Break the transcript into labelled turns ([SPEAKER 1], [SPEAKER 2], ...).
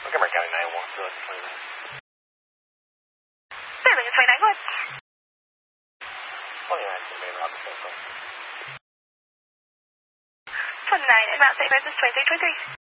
[SPEAKER 1] Montgomery County 911, so it's 20 minutes.
[SPEAKER 2] Sterling, it's 29, go ahead.
[SPEAKER 1] 29 from Main Robertson.
[SPEAKER 2] 29, and Mount St. Francis, 2323.